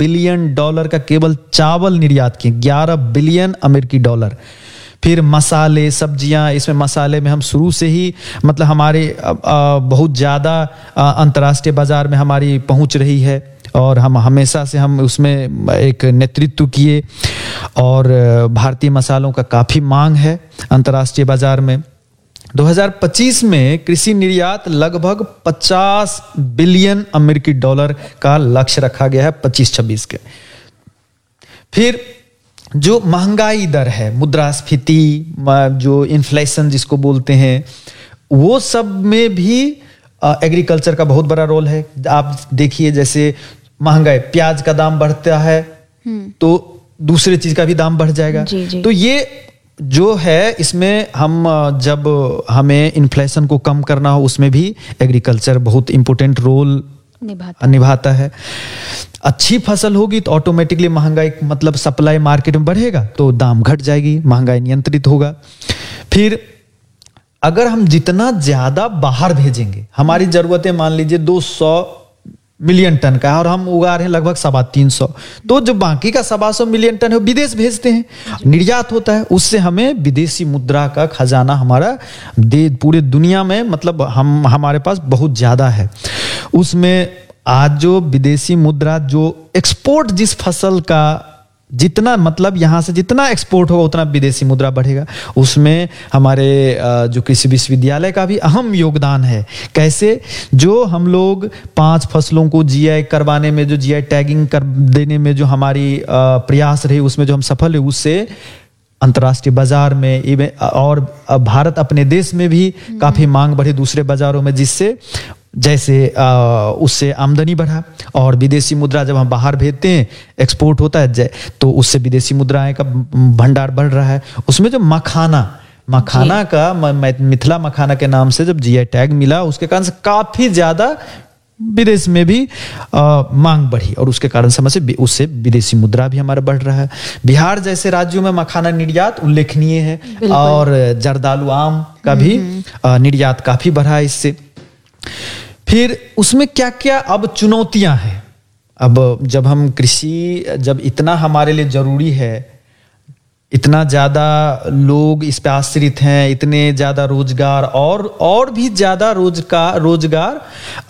Billion dollar का केवल चावल निर्यात किए, 11 बिलियन अमेरिकी डॉलर। फिर मसाले, सब्जियां, इसमें मसाले में हम शुरू से ही मतलब हमारे बहुत ज़्यादा अंतर्राष्ट्रीय बाजार में हमारी पहुंच रही है और हम हमेशा से हम उसमें एक नेतृत्व किए और भारतीय मसालों का काफ़ी मांग है अंतर्राष्ट्रीय बाजार में। 2025 में कृषि निर्यात लगभग 50 बिलियन अमेरिकी डॉलर का लक्ष्य रखा गया है 25-26 के। फिर जो महंगाई दर है, मुद्रास्फीति, जो इन्फ्लेशन जिसको बोलते हैं, वो सब में भी एग्रीकल्चर का बहुत बड़ा रोल है। आप देखिए जैसे महंगाई, प्याज का दाम बढ़ता है तो दूसरे चीज का भी दाम बढ़ जाएगा। जी। तो ये जो है इसमें हम जब हमें इन्फ्लेशन को कम करना हो उसमें भी एग्रीकल्चर बहुत इंपॉर्टेंट रोल निभाता है। अच्छी फसल होगी तो ऑटोमेटिकली महंगाई मतलब सप्लाई मार्केट में बढ़ेगा तो दाम घट जाएगी, महंगाई नियंत्रित होगा। फिर अगर हम जितना ज्यादा बाहर भेजेंगे, हमारी जरूरतें मान लीजिए 200 मिलियन टन का है और हम उगा रहे हैं लगभग 350, तो जो बाकी का 125 मिलियन टन है वो विदेश भेजते हैं, निर्यात होता है। उससे हमें विदेशी मुद्रा का खजाना हमारा पूरे दुनिया में मतलब हमारे पास बहुत ज्यादा है। उसमें आज जो विदेशी मुद्रा जो एक्सपोर्ट, जिस फसल का जितना मतलब यहाँ से जितना एक्सपोर्ट होगा उतना विदेशी मुद्रा बढ़ेगा। उसमें हमारे जो कृषि विश्वविद्यालय का भी अहम योगदान है। कैसे? जो हम लोग 5 फसलों को जीआई करवाने में, जो जीआई टैगिंग कर देने में जो हमारी प्रयास रही, उसमें जो हम सफल हुए, उससे अंतर्राष्ट्रीय बाजार में और भारत अपने देश में भी काफी मांग बढ़ी दूसरे बाजारों में, जिससे जैसे उससे आमदनी बढ़ा। और विदेशी मुद्रा जब हम बाहर भेजते हैं, एक्सपोर्ट होता है, तो उससे विदेशी मुद्राएं का भंडार बढ़ रहा है। उसमें जो मखाना का मिथिला मखाना के नाम से जब जीआई टैग मिला, उसके कारण से काफी ज्यादा विदेश में भी मांग बढ़ी और उसके कारण समझ से उससे विदेशी मुद्रा भी हमारा बढ़ रहा है। बिहार जैसे राज्यों में मखाना निर्यात उल्लेखनीय है और जर्दालू आम का भी निर्यात काफी बढ़ा है इससे। फिर उसमें क्या क्या अब चुनौतियां हैं। अब जब हम कृषि जब इतना हमारे लिए जरूरी है, इतना ज्यादा लोग इस पे आश्रित हैं, इतने ज्यादा रोजगार और भी ज्यादा रोजगार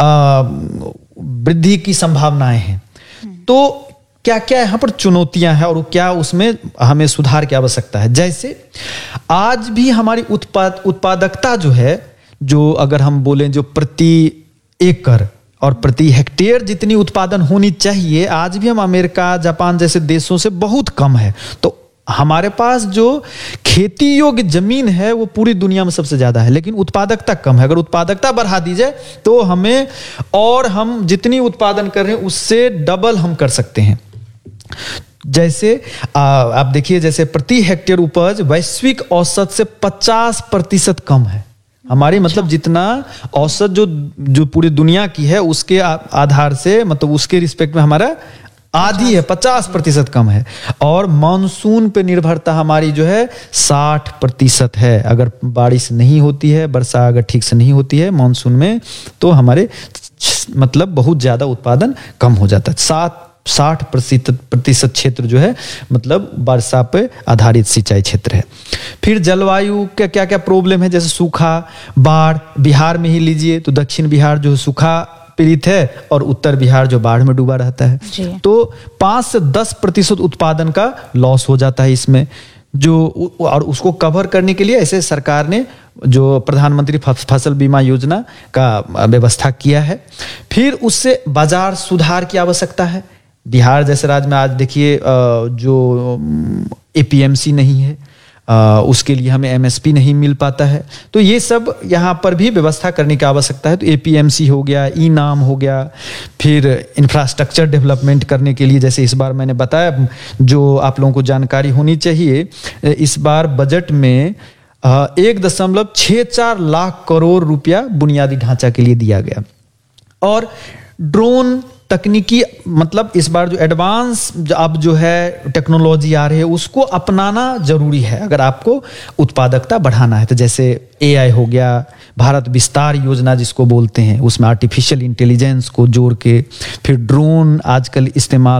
वृद्धि की संभावनाएं हैं, तो क्या क्या यहाँ पर चुनौतियां हैं और क्या उसमें हमें सुधार की आवश्यकता है। जैसे आज भी हमारी उत्पादकता जो है, जो अगर हम बोलें जो प्रति एकड़ और प्रति हेक्टेयर जितनी उत्पादन होनी चाहिए, आज भी हम अमेरिका, जापान जैसे देशों से बहुत कम है। तो हमारे पास जो खेती योग्य जमीन है वो पूरी दुनिया में सबसे ज्यादा है, लेकिन उत्पादकता कम है। अगर उत्पादकता बढ़ा दी जाए तो हमें, और हम जितनी उत्पादन कर रहे हैं उससे डबल हम कर सकते हैं। जैसे आप देखिए, जैसे प्रति हेक्टेयर उपज वैश्विक औसत से 50% कम है हमारी, मतलब जितना औसत जो पूरी दुनिया की है उसके आधार से, मतलब उसके रिस्पेक्ट में हमारा आधी है, 50% कम है। और मानसून पे निर्भरता हमारी जो है 60% है। अगर बारिश नहीं होती है, वर्षा अगर ठीक से नहीं होती है मानसून में, तो हमारे मतलब बहुत ज्यादा उत्पादन कम हो जाता है। 60% क्षेत्र जो है मतलब वर्षा पे आधारित सिंचाई क्षेत्र है। फिर जलवायु का क्या क्या प्रॉब्लम है, जैसे सूखा, बाढ़। बिहार में ही लीजिए तो दक्षिण बिहार जो सूखा पीड़ित है और उत्तर बिहार जो बाढ़ में डूबा रहता है, तो 5 से 10% उत्पादन का लॉस हो जाता है इसमें। जो और उसको कवर करने के लिए ऐसे सरकार ने जो प्रधानमंत्री फसल बीमा योजना का व्यवस्था किया है। फिर उससे बाजार सुधार की आवश्यकता है। बिहार जैसे राज्य में आज देखिए जो एपीएमसी नहीं है, उसके लिए हमें एमएसपी नहीं मिल पाता है, तो ये सब यहाँ पर भी व्यवस्था करने की आवश्यकता है। तो एपीएमसी हो गया, ई नाम हो गया। फिर इंफ्रास्ट्रक्चर डेवलपमेंट करने के लिए, जैसे इस बार मैंने बताया, जो आप लोगों को जानकारी होनी चाहिए, इस बार बजट में 1.64 लाख करोड़ रुपया बुनियादी ढांचा के लिए दिया गया। और ड्रोन तकनीकी, मतलब इस बार जो एडवांस अब जो है टेक्नोलॉजी आ रही है उसको अपनाना जरूरी है अगर आपको उत्पादकता बढ़ाना है। तो जैसे एआई हो गया, भारत विस्तार योजना जिसको बोलते हैं, उसमें आर्टिफिशियल इंटेलिजेंस को जोड़ के, फिर ड्रोन आजकल इस्तेमाल